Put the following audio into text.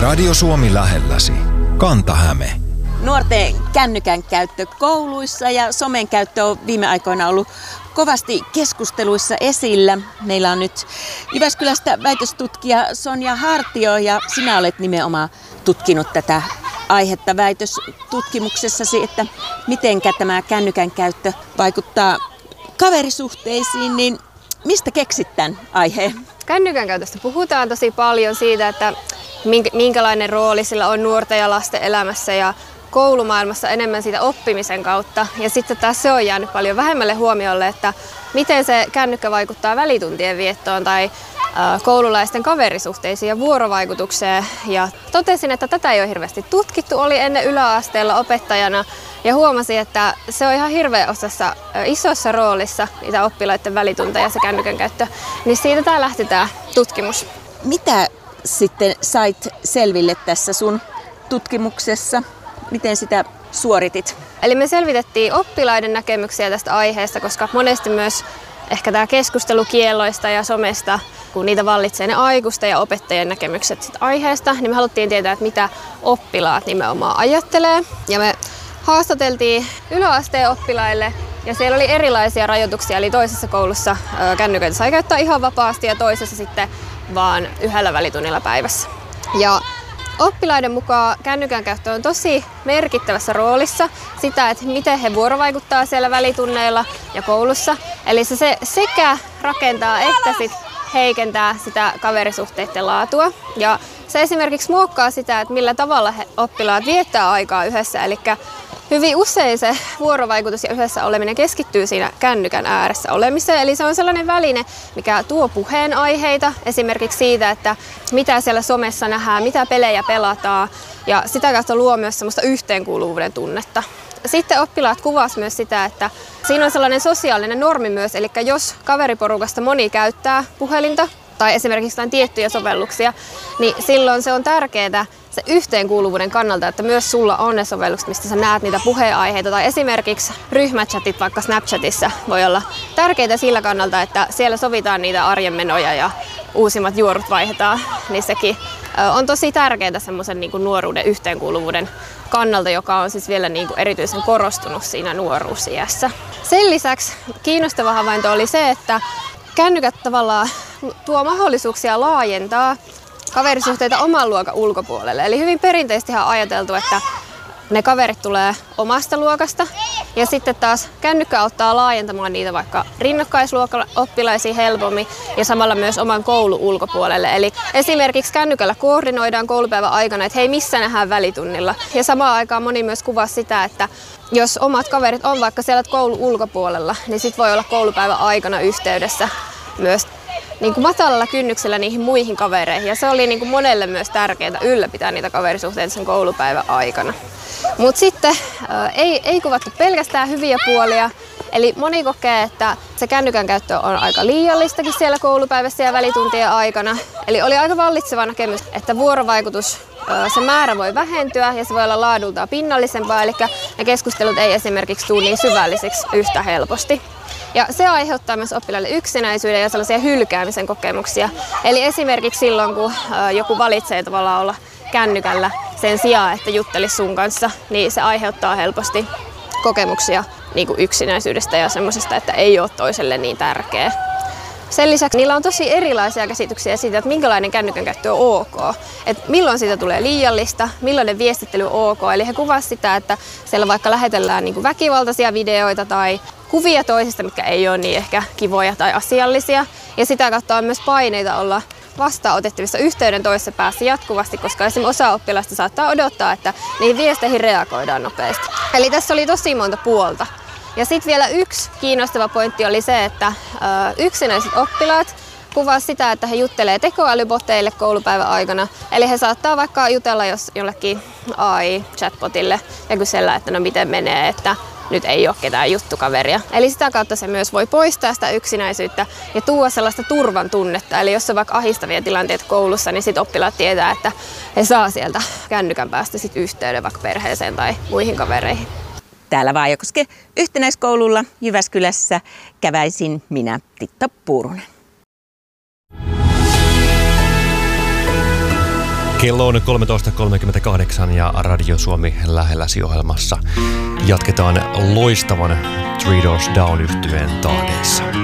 Radio Suomi lähelläsi. Kanta-Häme. Nuorten kännykän käyttö kouluissa ja somen käyttö on viime aikoina ollut kovasti keskusteluissa esillä. Meillä on nyt Jyväskylästä väitöstutkija Sonja Hartio ja sinä olet nimenomaan tutkinut tätä aihetta väitöstutkimuksessasi, että mitenkä tämä kännykän käyttö vaikuttaa kaverisuhteisiin, niin mistä keksit tämän aiheen? Kännykän käytöstä puhutaan tosi paljon siitä, että minkälainen rooli sillä on nuorten ja lasten elämässä ja koulumaailmassa enemmän siitä oppimisen kautta. Ja sitten taas se on jäänyt paljon vähemmälle huomiolle, että miten se kännykkä vaikuttaa välituntien viettoon tai koululaisten kaverisuhteisiin ja vuorovaikutukseen. Ja totesin, että tätä ei ole hirveästi tutkittu. Oli ennen yläasteella opettajana ja huomasin, että se on ihan hirveän osassa isossa roolissa niitä oppilaiden välitunteja ja se kännykän käyttö. Niin siitä tämä lähti tämä tutkimus. Mitä sitten sait selville tässä sun tutkimuksessa? Miten sitä suoritit? Eli me selvitettiin oppilaiden näkemyksiä tästä aiheesta, koska monesti myös ehkä tämä keskustelu kielloista ja somesta, kun niitä vallitsee ne aikuisten ja opettajien näkemykset sit aiheesta, niin me haluttiin tietää, että mitä oppilaat nimenomaan ajattelee. Ja me haastateltiin yläasteen oppilaille ja siellä oli erilaisia rajoituksia, eli toisessa koulussa kännyköitä sai käyttää ihan vapaasti ja toisessa sitten vaan yhdellä välitunnilla päivässä. Ja oppilaiden mukaan kännykän käyttö on tosi merkittävässä roolissa sitä, että miten he vuorovaikuttaa siellä välitunneilla ja koulussa. Eli se sekä rakentaa että heikentää sitä kaverisuhteiden laatua. Ja se esimerkiksi muokkaa sitä, että millä tavalla oppilaat viettää aikaa yhdessä. Eli hyvin usein se vuorovaikutus ja yhdessä oleminen keskittyy siinä kännykän ääressä olemiseen. Eli se on sellainen väline, mikä tuo puheenaiheita esimerkiksi siitä, että mitä siellä somessa nähdään, mitä pelejä pelataan. Ja sitä kautta luo myös semmoista yhteenkuuluvuuden tunnetta. Sitten oppilaat kuvasivat myös sitä, että siinä on sellainen sosiaalinen normi myös. Eli jos kaveriporukasta moni käyttää puhelinta tai esimerkiksi jotain tiettyjä sovelluksia, niin silloin se on tärkeää se yhteenkuuluvuuden kannalta, että myös sulla on ne sovellukset, mistä sä näet niitä puheenaiheita. Tai esimerkiksi ryhmächatit vaikka Snapchatissa voi olla tärkeitä sillä kannalta, että siellä sovitaan niitä arjen menoja ja uusimmat juorut vaihdetaan. Niin sekin on tosi tärkeää semmoisen niin kuin nuoruuden yhteenkuuluvuuden kannalta, joka on siis vielä niin kuin erityisen korostunut siinä nuoruusiässä. Sen lisäksi kiinnostava havainto oli se, että kännykät tavallaan tuo mahdollisuuksia laajentaa kaverisuhteita oman luokan ulkopuolelle. Eli hyvin perinteisesti on ajateltu, että ne kaverit tulee omasta luokasta ja sitten taas kännykkä auttaa laajentamaan niitä vaikka rinnakkaisluokan oppilaisiin helpommin ja samalla myös oman koulun ulkopuolelle. Eli esimerkiksi kännykällä koordinoidaan koulupäivän aikana, että hei, missä nähdään välitunnilla. Ja samaan aikaan moni myös kuvasi sitä, että jos omat kaverit on vaikka siellä koulun ulkopuolella, niin sit voi olla koulupäivän aikana yhteydessä myös niin kuin matalalla kynnyksellä niihin muihin kavereihin. Ja se oli niin kuin monelle myös tärkeää ylläpitää niitä kaverisuhteita sen koulupäivän aikana. Mutta sitten ei kuvattu pelkästään hyviä puolia. Eli moni kokee, että se kännykän käyttö on aika liiallistakin siellä koulupäivässä ja välituntien aikana. Eli oli aika vallitseva näkemys, että vuorovaikutus, se määrä voi vähentyä ja se voi olla laadultaan pinnallisempaa. Eli ne keskustelut ei esimerkiksi tule niin syvällisiksi yhtä helposti. Ja se aiheuttaa myös oppilaille yksinäisyyden ja sellaisia hylkäämisen kokemuksia. Eli esimerkiksi silloin, kun joku valitsee tavallaan olla kännykällä sen sijaan, että juttelisi sun kanssa, niin se aiheuttaa helposti kokemuksia niin kuin yksinäisyydestä ja semmoisesta, että ei ole toiselle niin tärkeä. Sen lisäksi niillä on tosi erilaisia käsityksiä siitä, että minkälainen kännykän käyttö on ok. Että milloin siitä tulee liiallista, millainen viestittely on ok. Eli he kuvasivat sitä, että siellä vaikka lähetellään niin kuin väkivaltaisia videoita tai kuvia toisista, mitkä ei ole niin ehkä kivoja tai asiallisia. Ja sitä kautta on myös paineita olla vastaanotettavissa yhteyden toisessa päässä jatkuvasti, koska esimerkiksi osa oppilaista saattaa odottaa, että niihin viesteihin reagoidaan nopeasti. Eli tässä oli tosi monta puolta. Ja sitten vielä yksi kiinnostava pointti oli se, että yksinäiset oppilaat kuvasivat sitä, että he juttelee tekoälyboteille koulupäivän aikana. Eli he saattaa vaikka jutella jollekin AI-chatbotille ja kysellä, että no miten menee, että nyt ei ole ketään juttukaveria. Eli sitä kautta se myös voi poistaa sitä yksinäisyyttä ja tuoda sellaista turvan tunnetta. Eli jos on vaikka ahdistavia tilanteita koulussa, niin sit oppilaat tietää, että he saa sieltä kännykän päästä sit yhteyden vaikka perheeseen tai muihin kavereihin. Täällä Vaajakoski yhtenäiskoululla Jyväskylässä käväisin minä, Titta Puurunen. Kello on 13.38 ja Radio Suomi lähelläsi -ohjelmassa jatketaan loistavan Three Doors Down -yhtyeen taateissa.